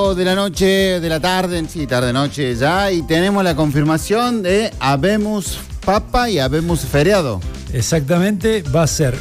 8 de la noche, de la tarde, sí, tarde-noche ya, y tenemos la confirmación de Habemos Papa y Habemos Feriado. Exactamente, va a ser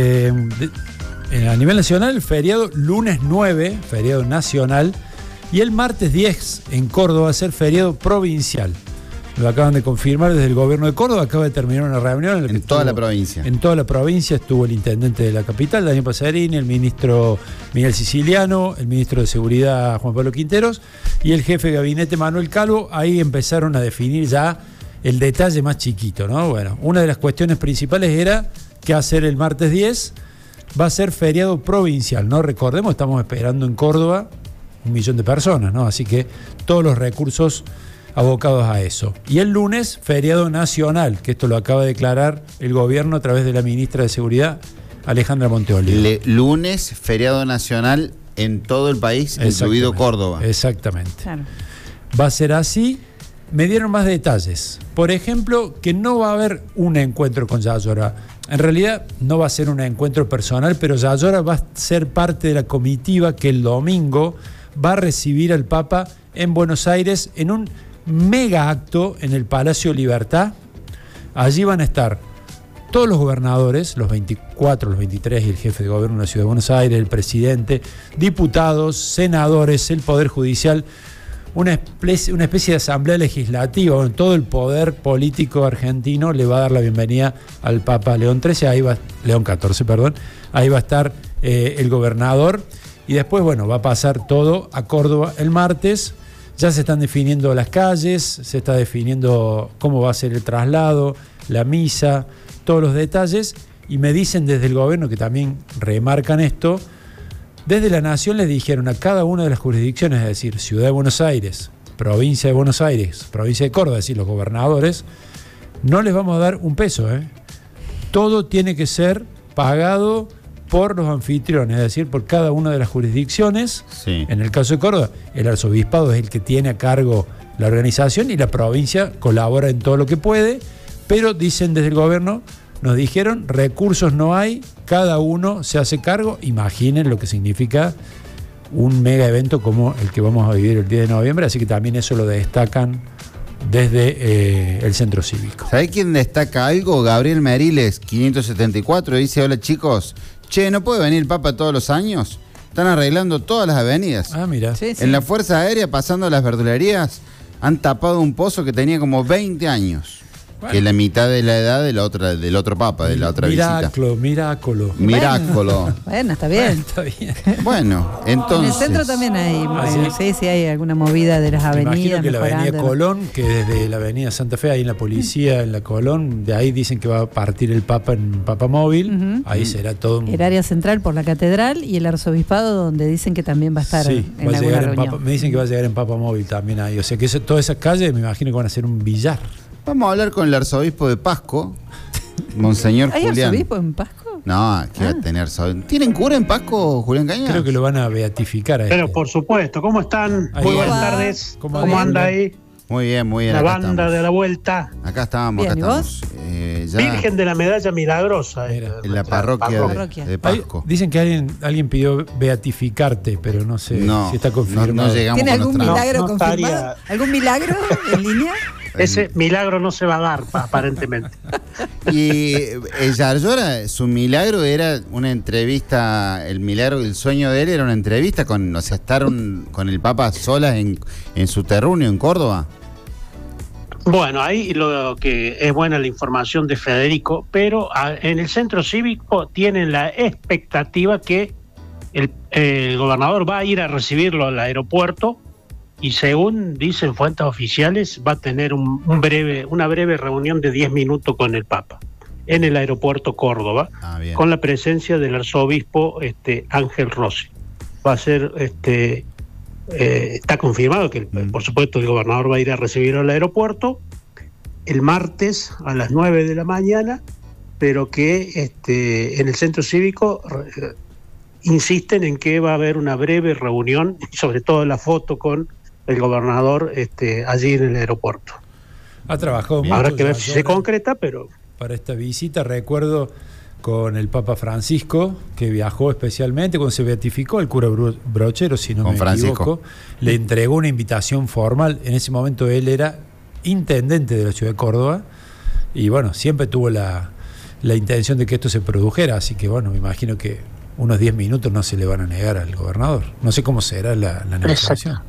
a nivel nacional el feriado lunes 9, feriado nacional, y el martes 10 en Córdoba va a ser feriado provincial. Lo acaban de confirmar desde el gobierno de Córdoba, acaba de terminar una reunión en toda la provincia. En toda la provincia estuvo el intendente de la capital, Daniel Pasarini, el ministro Miguel Siciliano, el ministro de Seguridad Juan Pablo Quinteros y el jefe de gabinete Manuel Calvo. Ahí empezaron a definir ya el detalle más chiquito, ¿no? Bueno, una de las cuestiones principales era qué hacer el martes 10, va a ser feriado provincial, ¿no? Recordemos, estamos esperando en Córdoba 1 millón de personas, ¿no? Así que todos los recursos abocados a eso. Y el lunes, feriado nacional, que esto lo acaba de declarar el gobierno a través de la ministra de Seguridad, Alejandra Monteolivo. Lunes, feriado nacional en todo el país, incluido Córdoba. Exactamente. Claro. Va a ser así. Me dieron más detalles. Por ejemplo, que no va a haber un encuentro con Yayora. En realidad no va a ser un encuentro personal, pero Yayora va a ser parte de la comitiva que el domingo va a recibir al Papa en Buenos Aires en un mega acto en el Palacio Libertad. Allí van a estar todos los gobernadores, los 24, los 23 y el jefe de gobierno de la Ciudad de Buenos Aires, el presidente, diputados, senadores, el Poder Judicial, una especie de asamblea legislativa, donde todo el poder político argentino le va a dar la bienvenida al Papa León XIII, León XIV, perdón. Ahí va a estar el gobernador y después, bueno, va a pasar todo a Córdoba el martes. Ya se están definiendo las calles, se está definiendo cómo va a ser el traslado, la misa, todos los detalles, y me dicen desde el gobierno, que también remarcan esto, desde la Nación les dijeron a cada una de las jurisdicciones, es decir, Ciudad de Buenos Aires, Provincia de Buenos Aires, Provincia de Córdoba, es decir, los gobernadores, no les vamos a dar un peso, Todo tiene que ser pagado por los anfitriones, es decir, por cada una de las jurisdicciones. Sí. En el caso de Córdoba, el arzobispado es el que tiene a cargo la organización y la provincia colabora en todo lo que puede, pero dicen desde el gobierno, nos dijeron, recursos no hay, cada uno se hace cargo. Imaginen lo que significa un mega evento como el que vamos a vivir el 10 de noviembre, así que también eso lo destacan desde el centro cívico. ¿Sabés quién destaca algo? Gabriel Meriles, 574, dice: hola chicos, che, ¿no puede venir el Papa todos los años? Están arreglando todas las avenidas. Ah, mira. Sí, sí. En la Fuerza Aérea, pasando las verdulerías, han tapado un pozo que tenía como 20 años. Bueno. Que es la mitad de la edad del otro Papa, de la otra visita. Miráculo. Bueno, está bien. Está bien. Bueno, entonces... En el centro también hay, ¿sí? sí, hay alguna movida de las avenidas. Imagino que la avenida mejorando. Colón, que desde la avenida Santa Fe, ahí en la policía, en la Colón, de ahí dicen que va a partir el Papa en Papa Móvil, ahí será todo... El área central por la catedral y el arzobispado, donde dicen que también va a estar sí, en alguna reunión. me dicen que va a llegar en Papa Móvil también ahí, o sea que todas esas calles me imagino que van a ser un billar. Vamos a hablar con el arzobispo de Pasco, Monseñor ¿Hay Julián. arzobispo en Pasco? No, ¿qué va a tener? ¿Tienen cura en Pasco, Julián Cañas? Creo que lo van a beatificar a Pero por supuesto, ¿cómo están? Ahí Muy va. buenas tardes. ¿Cómo ¿Cómo anda anda? ahí? Muy bien. La acá banda estamos. de la vuelta. Acá estamos, Bien, acá ¿y estamos. Ya Virgen de la Medalla Milagrosa. Mira. en la parroquia Parroquia. de Ahí Pasco. dicen que alguien pidió beatificarte, pero no sé No, si está confirmado. no llegamos ¿Tiene con algún nuestra- milagro No confirmado? estaría- ¿Algún milagro en línea? Ese milagro no se va a dar, aparentemente. Y Yayora, su milagro era una entrevista, el sueño de él era una entrevista estar con el Papa solas en su terruño en Córdoba. Bueno, ahí lo que es buena la información de Federico, pero en el centro cívico tienen la expectativa que el gobernador va a ir a recibirlo al aeropuerto y, según dicen fuentes oficiales, va a tener una breve reunión de 10 minutos con el Papa en el aeropuerto Córdoba, Bien. con la presencia del arzobispo Ángel Rossi. Va a ser está confirmado que, por supuesto, el gobernador va a ir a recibirlo al aeropuerto el martes a las 9 de la mañana, pero que en el centro cívico insisten en que va a haber una breve reunión, sobre todo la foto con el gobernador allí en el aeropuerto. Ha trabajado mucho. Habrá que ver si se Yayora concreta, pero... Para esta visita, recuerdo con el Papa Francisco, que viajó especialmente cuando se beatificó el cura Brochero, si no Con me Francisco. equivoco, le entregó una invitación formal. En ese momento él era intendente de la ciudad de Córdoba y bueno, siempre tuvo la intención de que esto se produjera, así que bueno, me imagino que unos 10 minutos no se le van a negar al gobernador. No sé cómo será la negociación.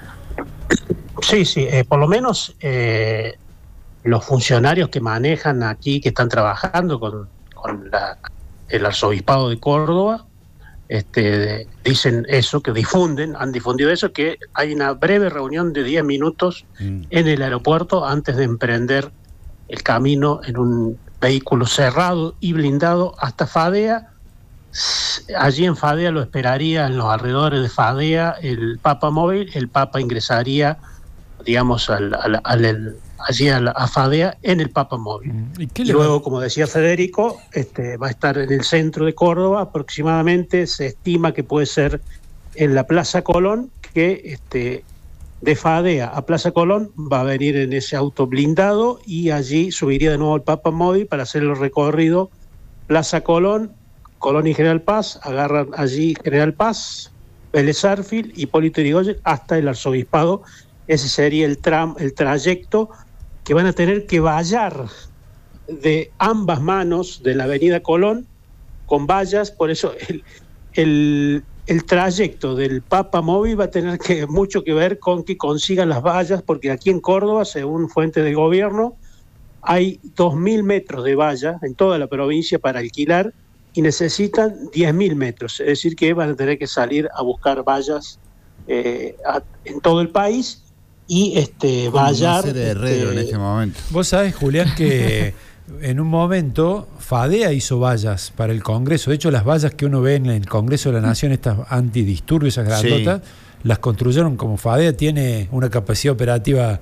Sí, por lo menos los funcionarios que manejan aquí, que están trabajando con el arzobispado de Córdoba, dicen eso, que han difundido eso, que hay una breve reunión de 10 minutos en el aeropuerto antes de emprender el camino en un vehículo cerrado y blindado hasta Fadea. Allí en Fadea lo esperaría, en los alrededores de Fadea, el Papa móvil. El Papa ingresaría, digamos, allí a Fadea en el Papa móvil. Y luego, como decía Federico, va a estar en el centro de Córdoba. Aproximadamente se estima que puede ser en la Plaza Colón, que de Fadea a Plaza Colón va a venir en ese auto blindado y allí subiría de nuevo el Papa móvil para hacer el recorrido Plaza Colón, Colón y General Paz. Agarran allí General Paz, Vélez Sarsfield, Hipólito Yrigoyen hasta el arzobispado. Ese sería el trayecto que van a tener que vallar de ambas manos de la avenida Colón con vallas. Por eso el trayecto del Papa móvil va a tener mucho que ver con que consigan las vallas, porque aquí en Córdoba, según fuentes del gobierno, hay 2.000 metros de valla en toda la provincia para alquilar y necesitan 10.000 metros. Es decir, que van a tener que salir a buscar vallas en todo el país y vallar. Ser herrero en ese momento. Vos sabés, Julián, que en un momento Fadea hizo vallas para el Congreso. De hecho, las vallas que uno ve en el Congreso de la Nación, estas antidisturbios, esas grandotas, las construyeron como Fadea tiene una capacidad operativa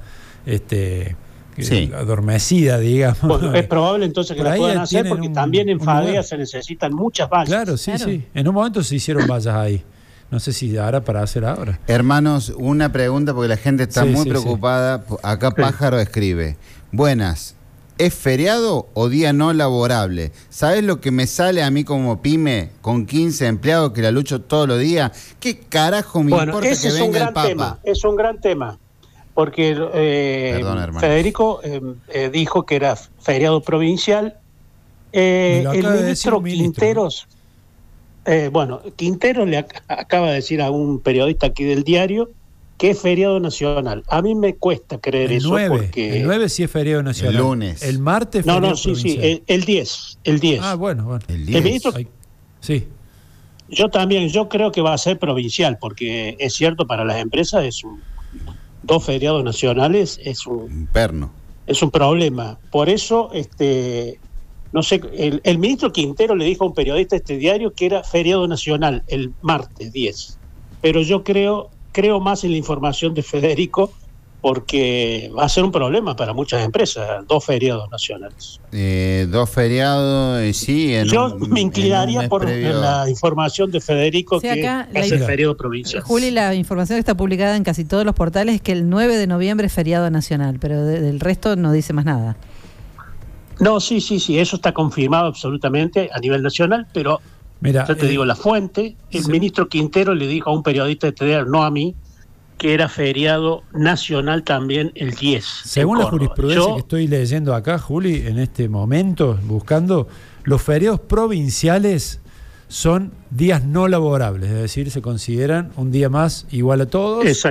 adormecida, digamos. Bueno, es probable entonces que la puedan hacer, porque también en Fadea se necesitan muchas vallas. Claro, sí. En un momento se hicieron vallas ahí. No sé si dará para hacer ahora. Hermanos, una pregunta porque la gente está muy preocupada. Acá Pájaro escribe: buenas, ¿es feriado o día no laborable? ¿Sabés lo que me sale a mí como pyme con 15 empleados que la lucho todos los días? ¿Qué carajo me importa que venga el Papa? Es un gran tema, porque Federico dijo que era feriado provincial. El ministro Quinteros... Quintero le acaba de decir a un periodista aquí del diario que es feriado nacional. A mí me cuesta creer el eso 9, porque... El 9 sí es feriado nacional. El lunes. El martes feriado provincial. El 10. Ah, bueno. El 10. El ministro... Sí. Yo creo que va a ser provincial, porque es cierto, para las empresas dos feriados nacionales es un perno. Es un problema. Por eso... no sé, el ministro Quintero le dijo a un periodista de este diario que era feriado nacional el martes 10. Pero yo creo más en la información de Federico, porque va a ser un problema para muchas empresas, dos feriados nacionales. Dos feriados, sí. Yo me inclinaría por la información de Federico, que va a ser feriado provincial. Juli, la información que está publicada en casi todos los portales es que el 9 de noviembre es feriado nacional, pero del resto no dice más nada. No, sí, eso está confirmado absolutamente a nivel nacional, pero yo te digo la fuente. El ministro Quintero le dijo a un periodista de TDR, no a mí, que era feriado nacional también el 10. Según la jurisprudencia que estoy leyendo acá, Juli, en este momento, buscando, los feriados provinciales son días no laborables, es decir, se consideran un día más igual a todos. Exacto.